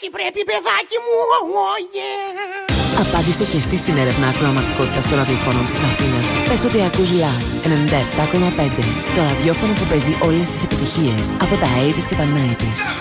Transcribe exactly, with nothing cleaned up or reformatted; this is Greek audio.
πρέπει, παιδάκι μου. Oh, yeah. Απάντησε και εσύ στην έρευνα ακροαματικότητας των ραδιοφώνων της Αθήνας. Πες ότι ακούς Love ενενήντα επτά κόμμα πέντε. Το ραδιόφωνο που παίζει όλες τις επιτυχίες από τα ογδόντα και τα ενενήντα.